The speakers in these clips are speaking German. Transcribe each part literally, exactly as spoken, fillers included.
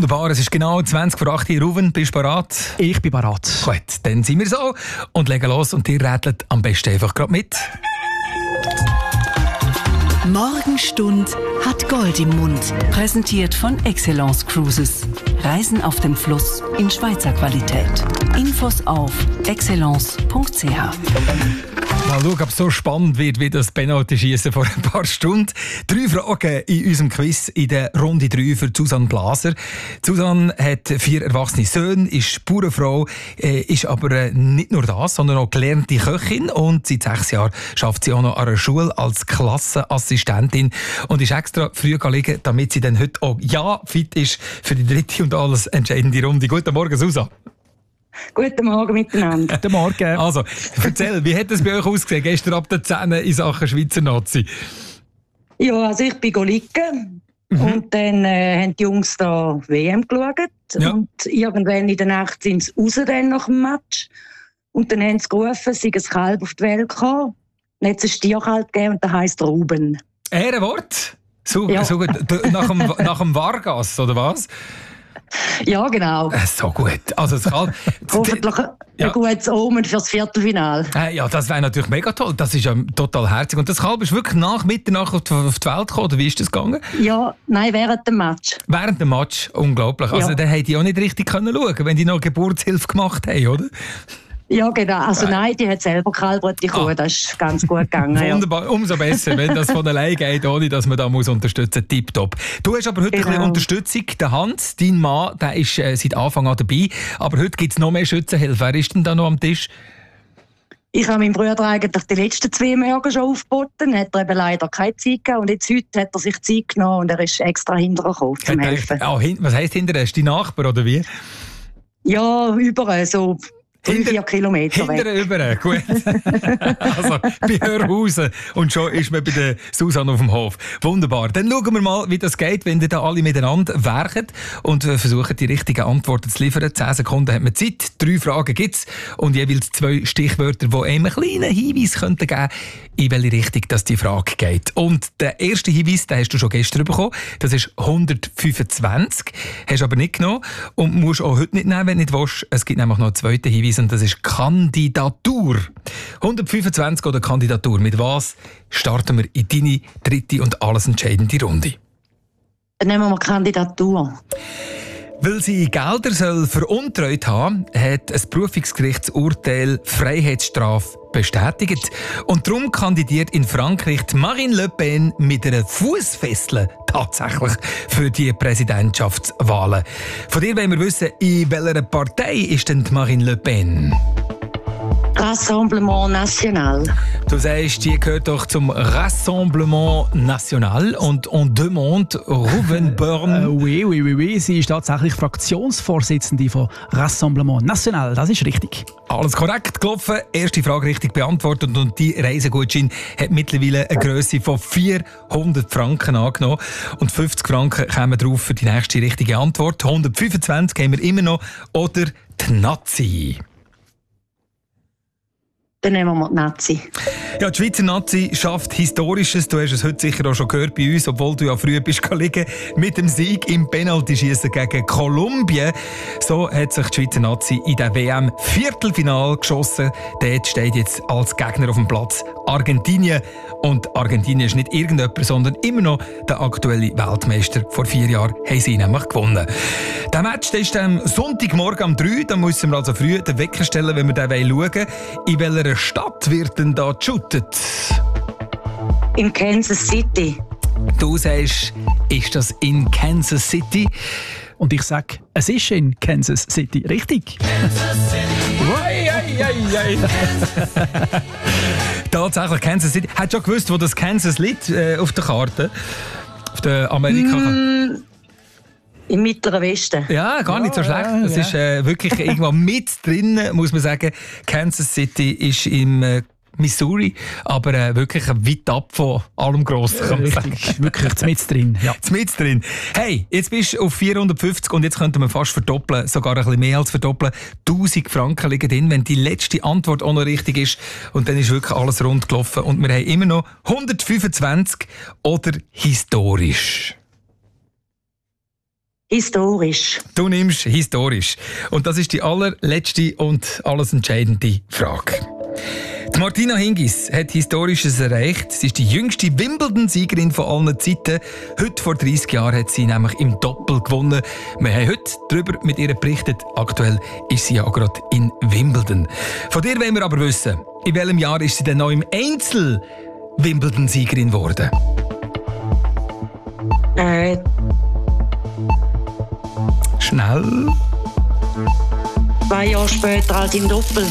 Wunderbar, es ist genau zwanzig vor acht Uhr. Ruven, bist du bereit? Ich bin bereit. Gut, dann sind wir so und legen los und ihr rätselt am besten einfach gerade mit. Morgenstund hat Gold im Mund. Präsentiert von Excellence Cruises. Reisen auf dem Fluss in Schweizer Qualität. Infos auf excellence punkt c h. Mal schauen, ob es so spannend wird wie das Penalty-Schiessen vor ein paar Stunden. Drei Fragen in unserem Quiz in der Runde drei für Susanne Blaser. Susanne hat vier erwachsene Söhne, ist Bauernfrau, äh, ist aber nicht nur das, sondern auch gelernte Köchin und seit sechs Jahren arbeitet sie auch noch an einer Schule als Klassenassistentin und ist extra früh gelegen, damit sie dann heute auch ja fit ist für die dritte und alles entscheidende Runde. Guten Morgen, Susanne. Guten Morgen miteinander. Guten Morgen. Also, erzähl, wie hat es bei euch ausgesehen, gestern ab der zehn in Sachen Schweizer Nazi? Ja, also ich bin liegen mhm. und dann äh, haben die Jungs da W M geschaut ja. und irgendwann in der Nacht sind sie raus dann nach dem Match und dann haben sie gerufen, es sei ein Kalb auf die Welt gekommen. Dann hat es ein Stierkalb gegeben und der heisst Ruben. Ehrenwort? So, ja. so gut. Nach dem, nach dem Vargas, oder was? Ja, genau. Äh, so gut. Also es kann, hoffentlich ein ja. gutes Omen fürs Viertelfinale. Äh, ja, das wäre natürlich mega toll. Das ist ja total herzig. Und das Kalb ist wirklich nach Mitternacht auf die, auf die Welt gekommen, oder wie ist das gegangen? Ja, nein, während dem Match. Während dem Match? Unglaublich. Also ja. dann hätten die auch nicht richtig können schauen, wenn die noch Geburtshilfe gemacht haben, oder? Ja, genau. Also nein, die hat selber kalbröte Kuh. Ah. Das ist ganz gut gegangen. Wunderbar. Ja. Umso besser, wenn das von allein geht, ohne dass man da muss unterstützen muss. Tipptopp. Du hast aber heute genau. ein bisschen Unterstützung. Der Hans, dein Mann, der ist äh, seit Anfang an dabei. Aber heute gibt es noch mehr Schützenhilfe. Wer ist denn da noch am Tisch? Ich habe meinem Bruder eigentlich die letzten zwei Morgen schon aufgeboten. Hat er eben leider keine Zeit gehabt. Und jetzt heute hat er sich Zeit genommen und er ist extra hinterher gekommen, zum hat helfen. Er, oh, hin, was heisst hinterher? Ist dein Nachbar oder wie? Ja, überall so. Fünf, vier Kilometer weg. Hinterher über, gut. Also, bei Hörhausen. Und schon ist man bei der Susanne auf dem Hof. Wunderbar. Dann schauen wir mal, wie das geht, wenn ihr da alle miteinander werken und versuchen, die richtigen Antworten zu liefern. Zehn Sekunden hat man Zeit. Drei Fragen gibt es. Und jeweils zwei Stichwörter, die einem einen kleinen Hinweis könnten geben, in welche Richtung das die Frage geht. Und der erste Hinweis, den hast du schon gestern bekommen. Das ist hundertfünfundzwanzig. Hast du aber nicht genommen. Und musst auch heute nicht nehmen, wenn du nicht willst. Es gibt nämlich noch einen zweiten Hinweis. Und das ist Kandidatur. hundertfünfundzwanzig oder Kandidatur. Mit was starten wir in deine dritte und alles entscheidende Runde? Dann nehmen wir Kandidatur. Weil sie Gelder soll veruntreut haben, hat ein Berufungsgerichtsurteil Freiheitsstrafe bestätigt. Und darum kandidiert in Frankreich Marine Le Pen mit einer Fußfessel tatsächlich für die Präsidentschaftswahlen. Von dir wollen wir wissen, in welcher Partei ist denn Marine Le Pen? Rassemblement National. Du sagst, die gehört doch zum Rassemblement National und on demande Ruven Börn. Äh, oui, oui, oui, oui. Sie ist tatsächlich Fraktionsvorsitzende von Rassemblement National. Das ist richtig. Alles korrekt gelaufen. Erste Frage richtig beantwortet und die Reisegutschein hat mittlerweile eine Grösse von vierhundert Franken angenommen. Und fünfzig Franken kommen drauf für die nächste richtige Antwort. hundertfünfundzwanzig haben wir immer noch. Oder die Nazi. Dann nehmen wir die Nazi. Ja, die Schweizer Nazi schafft Historisches. Du hast es heute sicher auch schon gehört bei uns, obwohl du ja früher bist liegen, mit dem Sieg im Penaltyschiessen gegen Kolumbien. So hat sich die Schweizer Nazi in der W M Viertelfinal geschossen. Dort steht jetzt als Gegner auf dem Platz Argentinien. Und Argentinien ist nicht irgendjemand, sondern immer noch der aktuelle Weltmeister. Vor vier Jahren haben sie nämlich gewonnen. Der Match der ist am Sonntagmorgen um drei. Da müssen wir also früh den Wecker stellen, wenn wir den schauen wollen. In welcher Stadt wird denn da geshootet? In Kansas City. Du sagst, ist das in Kansas City? Und ich sage, es ist in Kansas City. Richtig? Kansas City. Oi, oi, oi, oi. Tatsächlich Kansas City. Hast du schon gewusst, wo das Kansas liegt äh, auf der Karte? Auf der Amerika-Karte? Mm, Im Mittleren Westen. Ja, gar nicht so schlecht. Es ja. ist äh, wirklich irgendwo mit drin, muss man sagen. Kansas City ist im äh, Missouri, aber äh, wirklich weit ab von allem Grossen, kann man sagen. Wirklich mit drin. Ja. Mit drin. Hey, jetzt bist du auf vierhundertfünfzig und jetzt könnten wir fast verdoppeln, sogar ein bisschen mehr als verdoppeln. tausend Franken liegen drin, wenn die letzte Antwort auch noch richtig ist. Und dann ist wirklich alles rund gelaufen. Und wir haben immer noch hundertfünfundzwanzig oder historisch. Historisch. Du nimmst historisch. Und das ist die allerletzte und alles entscheidende Frage. Die Martina Hingis hat Historisches erreicht. Sie ist die jüngste Wimbledon-Siegerin von allen Zeiten. Heute vor dreissig Jahren hat sie nämlich im Doppel gewonnen. Wir haben heute darüber mit ihr berichtet. Aktuell ist sie ja gerade in Wimbledon. Von dir wollen wir aber wissen, in welchem Jahr ist sie denn noch im Einzel Wimbledon-Siegerin geworden? Äh. Schnell. Zwei Jahre später als im Doppel.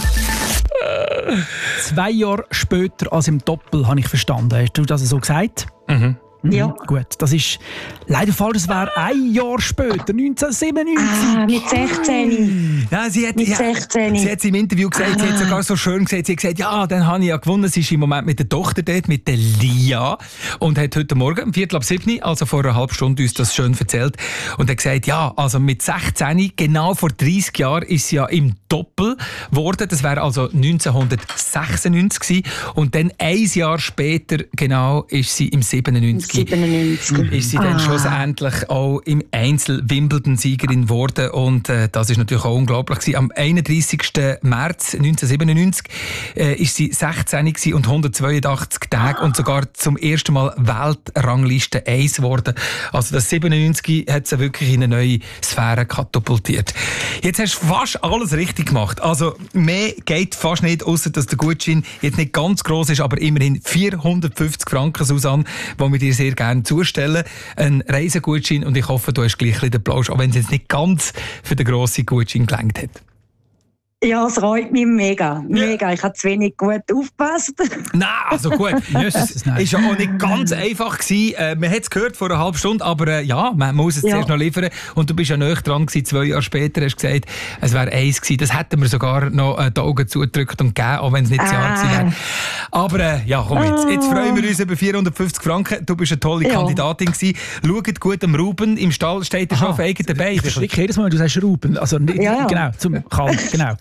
Zwei Jahre später als im Doppel, habe ich verstanden. Hast du das so gesagt? Mhm. Mhm. Ja. Gut, das ist leider falsch. Das wäre ein Jahr später, neunzehnhundertsiebenundneunzig. Ah, mit sechzehn. Ja, sie hat, Mit ja, sechzehn. sie hat es im Interview gesagt, Ah. sie hat sogar so schön gesagt, sie hat gesagt, ja, dann habe ich ja gewonnen. Sie ist im Moment mit der Tochter dort, mit der Lia, und hat heute Morgen, um Viertel ab sieben, also vor einer halben Stunde, uns das schön erzählt und hat gesagt, ja, also mit sechzehn, genau vor dreissig Jahren, ist sie ja im Doppel geworden. Das wäre also neunzehnhundertsechsundneunzig gewesen. Und dann ein Jahr später, genau, ist sie im siebenundneunzig. siebenundneunzig. Ist sie dann Ah. schlussendlich auch im Einzel Wimbledon-Siegerin geworden. Und äh, das ist natürlich auch unglaublich gewesen. Am einunddreissigsten März neunzehnhundertsiebenundneunzig äh, ist sie sechzehn gewesen und hundertzweiundachtzig Tage und sogar zum ersten Mal Weltrangliste eins geworden. Also das siebenundneunzig hat sie wirklich in eine neue Sphäre katapultiert. Jetzt hast du fast alles richtig gemacht. Also mehr geht fast nicht, außer dass der Gutschein jetzt nicht ganz gross ist, aber immerhin vierhundertfünfzig Franken, Susanne, die wir dir sehr gerne zustellen. Ein Reisegutschein, und ich hoffe, du hast gleich ein bisschen den Plausch, auch wenn es jetzt nicht ganz für den grossen Gutschein gelangt hat. Ja, es freut mich mega. Mega. Ich habe zu wenig gut aufgepasst. Nein, also gut. Jesus, nein. Es war ja auch nicht ganz einfach gewesen. Äh, man hat es gehört vor einer halben Stunde, aber äh, ja, man muss es Ja. zuerst noch liefern. Und du bist ja näher dran gewesen, zwei Jahre später hast du gesagt, es wäre eins gewesen. Das hätten wir sogar noch äh, die Augen zugedrückt und gegeben, auch wenn es nicht das Jahr gewesen wäre. Aber äh, ja, komm jetzt. Jetzt freuen wir uns über vierhundertfünfzig Franken. Du bist eine tolle Ja. Kandidatin gewesen. Schaut gut am Ruben. Im Stall steht er schon auf eigenen Beinen. Ich verschrecke jedes Mal, wenn du sagst Ruben. Also, nicht, Ja, ja. Genau, zum Kalb, genau.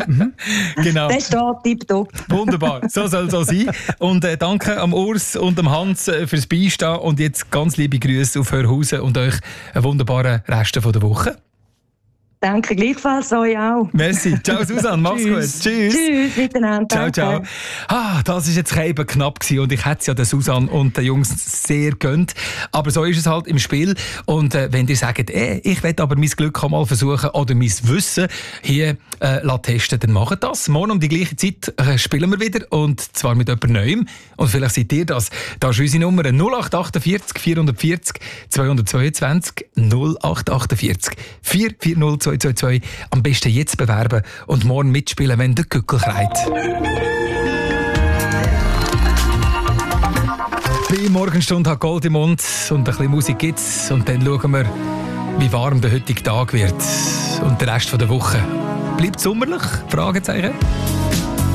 Genau. Der steht tipptopp. Wunderbar, so soll es auch sein. Und äh, danke am Urs und am Hans äh, fürs Beistehen. Und jetzt ganz liebe Grüße auf Hörhausen und euch einen wunderbaren Rest von der Woche. Danke gleichfalls euch auch. Merci. Ciao Susanne, mach's gut. Tschüss. Tschüss. Tschüss, miteinander. Ciao, ciao. Danke. Ah, das ist jetzt eben knapp gewesen und ich hätte es ja der Susanne und den Jungs sehr gönnt. Aber so ist es halt im Spiel. Und äh, wenn ihr sagt, eh, ich will aber mein Glück auch mal versuchen oder mein Wissen hier äh, testen, dann macht das. Morgen um die gleiche Zeit äh, spielen wir wieder und zwar mit jemand Neuem. Und vielleicht seid ihr das. Da ist unsere Nummer null acht achtundvierzig vierhundertvierzig zweihundertzweiundzwanzig null acht achtundvierzig vier vier null zwei zwei zwei. Am besten jetzt bewerben und morgen mitspielen, wenn der Gückel kreit. Die Morgenstunde hat Gold im Mund und ein bisschen Musik gibt's. Und dann schauen wir, wie warm der heutige Tag wird. Und der Rest der Woche. Bleibt sommerlich? Fragezeichen.